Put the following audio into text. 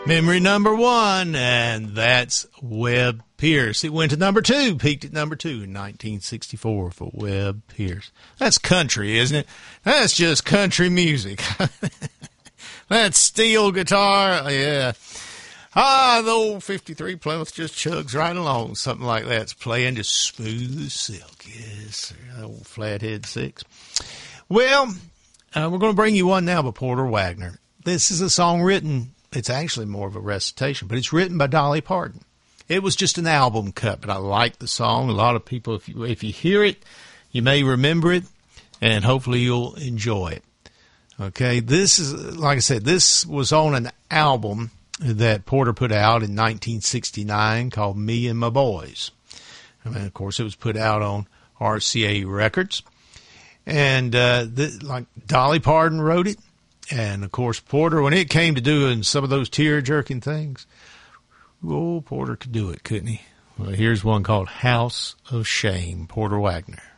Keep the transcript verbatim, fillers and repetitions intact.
Memory number one, and that's Webb Pierce. It went to number two, peaked at number two in nineteen sixty-four for Webb Pierce. That's country, isn't it? That's just country music. That steel guitar, yeah. Ah, the old fifty-three Plymouth just chugs right along. Something like that's playing just smooth as silk. Yes, old Flathead Six. Well, uh, we're going to bring you one now by Porter Wagoner. This is a song written, it's actually more of a recitation, but it's written by Dolly Parton. It was just an album cut, but I like the song. A lot of people, if you, if you hear it, you may remember it, and hopefully you'll enjoy it. Okay, this is, like I said, this was on an album that Porter put out in nineteen sixty-nine called Me and My Boys. And of course, it was put out on R C A Records. And uh, the, like Dolly Parton wrote it. And, of course, Porter, when it came to doing some of those tear-jerking things, oh, Porter could do it, couldn't he? Well, here's one called House of Shame, Porter Wagoner.